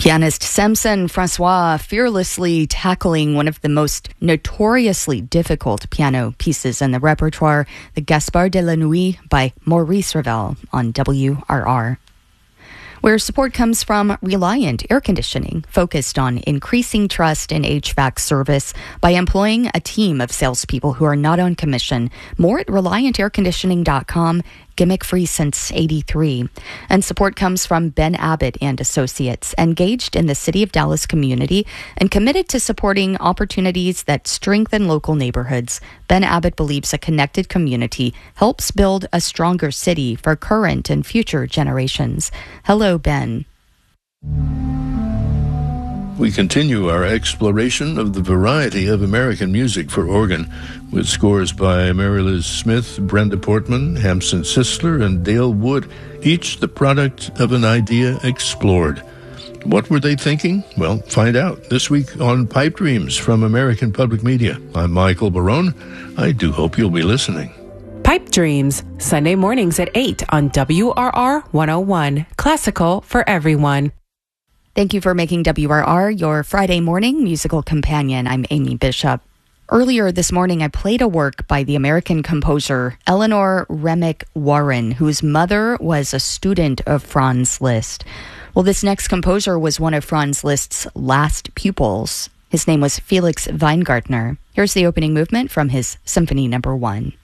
Pianist Samson Francois fearlessly tackling one of the most notoriously difficult piano pieces in the repertoire, the Gaspard de la Nuit by Maurice Ravel on WRR. Where support comes from Reliant Air Conditioning, focused on increasing trust in HVAC service by employing a team of salespeople who are not on commission. More at ReliantAirConditioning.com, gimmick-free since '83. And support comes from Ben Abbott and Associates, engaged in the City of Dallas community and committed to supporting opportunities that strengthen local neighborhoods. Ben Abbott believes a connected community helps build a stronger city for current and future generations. Hello, Ben. We continue our exploration of the variety of American music for organ, with scores by Mary Liz Smith, Brenda Portman, Hampson Sisler, and Dale Wood, each the product of an idea explored. What were they thinking? Well, find out this week on Pipe Dreams from American Public Media. I'm Michael Barone. I do hope you'll be listening. Pipe Dreams, Sunday mornings at 8 on WRR 101, classical for everyone. Thank you for making WRR your Friday morning musical companion. I'm Amy Bishop. Earlier this morning, I played a work by the American composer Eleanor Remick Warren, whose mother was a student of Franz Liszt. Well, this next composer was one of Franz Liszt's last pupils. His name was Felix Weingartner. Here's the opening movement from his Symphony No. 1.